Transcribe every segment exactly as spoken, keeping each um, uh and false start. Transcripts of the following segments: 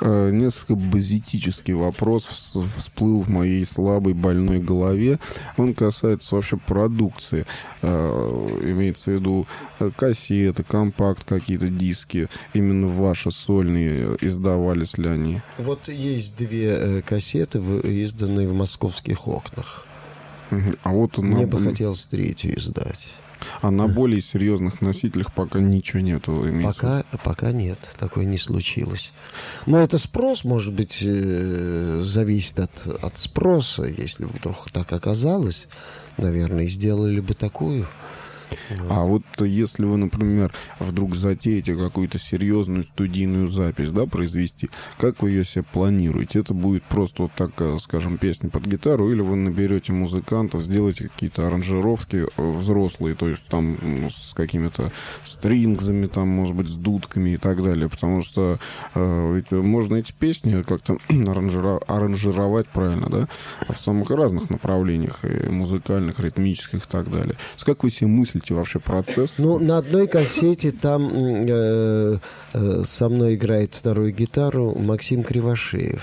э, несколько базитический вопрос всплыл в моей слабой, больной голове. Он касается вообще продукции. Э, имеется в виду кассеты, компакт, какие-то диски. Именно ваши сольные, издавались ли они? Вот есть две э, кассеты, в, изданные в «Московских окнах». А вот она... Мне бы хотелось третью издать. А на более серьезных носителях пока ничего нету? Пока, пока нет, такое не случилось. Но это спрос, может быть, э, зависит от, от спроса. Если вдруг так оказалось, наверное, сделали бы такую. А вот если вы, например, вдруг затеете какую-то серьезную студийную запись, да, произвести, как вы ее себе планируете? Это будет просто вот так, скажем, песня под гитару, или вы наберете музыкантов, сделаете какие-то аранжировки взрослые, то есть там ну, с какими-то стрингзами, там, может быть, с дудками и так далее, потому что э, ведь можно эти песни как-то аранжира- аранжировать правильно, да, в самых разных направлениях, и музыкальных, ритмических и так далее. Как вы себе мыслите вообще процесс? Ну, на одной кассете там э, э, со мной играет вторую гитару Максим Кривошеев.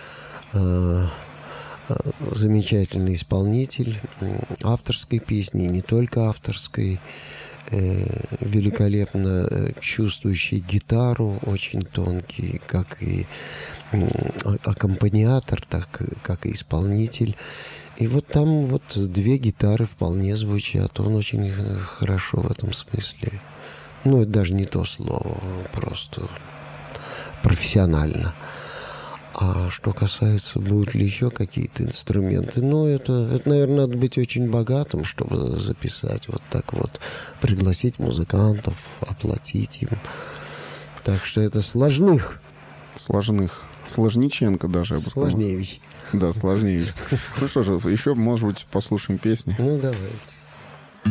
Э, э, замечательный исполнитель авторской песни, не только авторской. Э, великолепно чувствующий гитару, очень тонкий, как и э, аккомпаниатор, так как и исполнитель. И вот там вот две гитары вполне звучат. Он очень хорошо в этом смысле. Ну, это даже не то слово, просто профессионально. А что касается, будут ли еще какие-то инструменты, ну, это, это, наверное, надо быть очень богатым, чтобы записать вот так вот, пригласить музыкантов, оплатить им. Так что это сложных. Сложных. Сложниченко даже, я бы сказал. Сложнее вещь. Да, сложнее. Ну что же, еще, может быть, послушаем песни. Ну, давайте.